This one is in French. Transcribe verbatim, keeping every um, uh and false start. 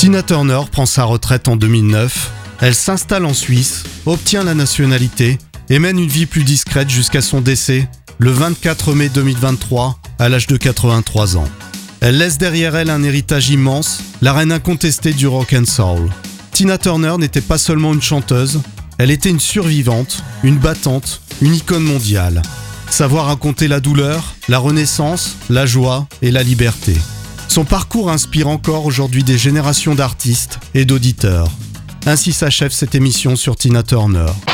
Tina Turner prend sa retraite en deux mille neuf. Elle s'installe en Suisse, obtient la nationalité et mène une vie plus discrète jusqu'à son décès le vingt-quatre mai deux mille vingt-trois à l'âge de quatre-vingt-trois ans. Elle laisse derrière elle un héritage immense, la reine incontestée du rock and soul. Tina Turner n'était pas seulement une chanteuse, elle était une survivante, une battante, une icône mondiale. Savoir raconter la douleur, la renaissance, la joie et la liberté. Son parcours inspire encore aujourd'hui des générations d'artistes et d'auditeurs. Ainsi s'achève cette émission sur Tina Turner.